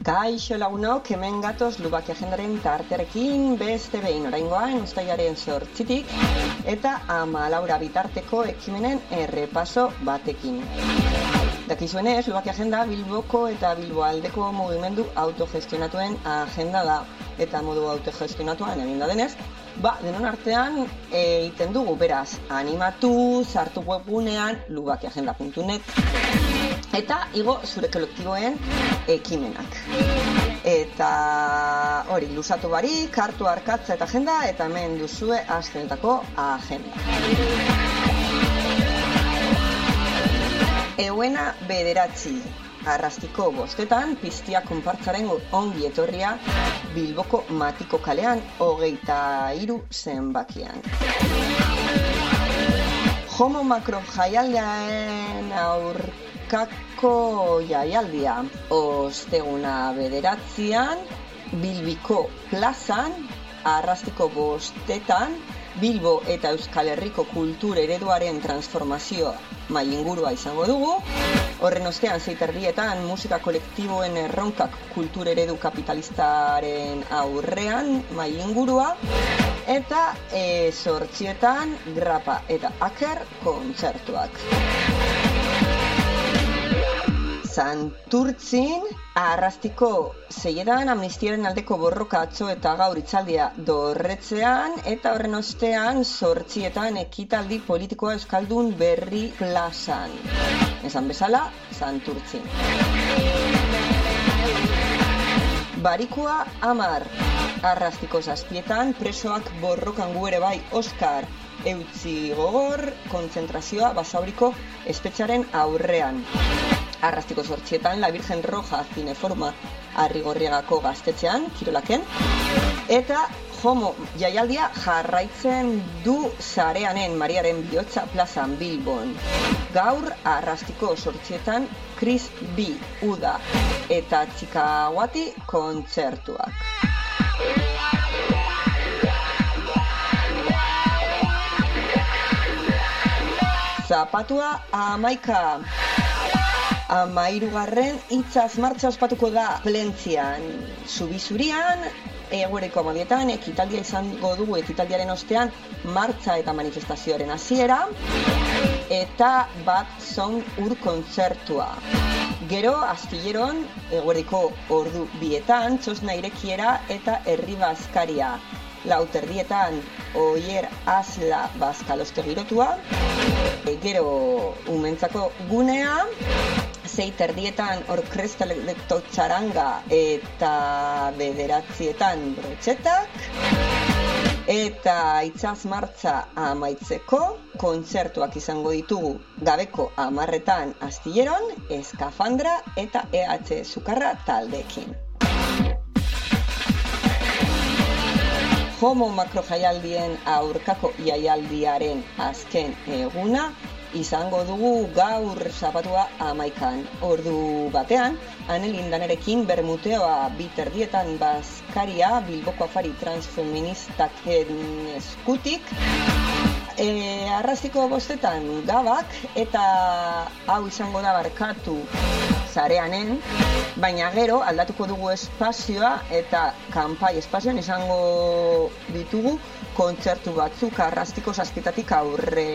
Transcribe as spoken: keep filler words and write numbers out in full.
Kaixo lagunok, hemen gatoz Lubaki Agendaren tartearekin beste behin oraingoan uztailaren zortzitik eta ama laura bitarteko ekimenen errepaso batekin. Dakizuenez, Lubaki Agenda Bilboko eta Bilboaldeko mugimendu autogestionatuen agenda da. Eta modu autogestionatuan egin da denez, ba, denon artean egiten dugu, beraz, animatu, sartu webgunean lubakiagenda puntu net eta igo zure kolektiboen ekimenak. Eta hori, luzatu barik, hartu arkatza eta agenda, eta hemen duzue astenetako agenda. Euena bederatzi, arrastiko bostetan, piztia konpartzaren ongi etorria Bilboko Matiko kalean hogeita hiru zenbakian. Homo makro jaialdiaren aurkako jaialdia osteguna bederatzian, Bilbiko plazan, arrastiko bostetan, Bilbo eta Euskal Herriko kultur ereduaren transformazioa mai ingurua izango dugu. Horren ostean zeiterdietan musika kolektiboen erronkak kultur eredu kapitalistaren aurrean mai ingurua. Eta e, zortzietan grapa eta aker kontzertuak. Santurtzin, arrastiko zeiedan amnistiaren aldeko borroka atzo eta gaur itzaldia dorretzean, eta horren ostean zortzietan ekitaldi politikoa euskaldun berri plazan. Esan bezala, Santurtzin. Barikua amar, arrastiko zazpietan, presoak borrokan gu ere bai Oskar eutzi gogor, kontzentrazioa Basauriko espetxaren aurrean. Arrastiko zortzietan, La Virgen Roja Cineforma Arrigorriagako gaztetxean, Kirolaken. Eta Homo jaialdia jarraitzen du Sareanen Mariaren Bihotza plazan Bilbon. Gaur arrastiko zortzietan, Chris B, Uda eta Txikahuati kontzertuak. Zapatua amaika. Amairugarren hitzaz martxa ospatuko da Plentzian. Zubizurian, eguereko amadietan, ekitaldia izango dugu, ekitaldiaren ostean, martxa eta manifestazioaren hasiera, eta bat zon ur kontzertua. Gero, astilleron, egueriko ordu bietan, txosna irekiera eta herri bazkaria. Lauterdietan, oier azla bazkaloste girotua. Gero, umentzako gunea, zeiterdietan orkestalekto txaranga eta bederatzietan brotxetak. Eta itzaz martxa amaitzeko, kontzertuak izango ditugu gabeko amarretan astilleron, eskafandra eta E H Sukarra taldeekin. Homo makro jaialdien aurkako jaialdiaren azken eguna izango dugu gaur zapatua amaikan. Ordu batean, Anelindanerekin bermuteoa biterdietan bazkaria Bilboko afari transfeministaken eskutik. E, arrastiko bostetan gabak eta hau izango da barkatu Sareanen, baina gero aldatuko dugu espazioa eta kanpai espazioan izango ditugu kontzertu batzuk arrastiko zazpitatik aurre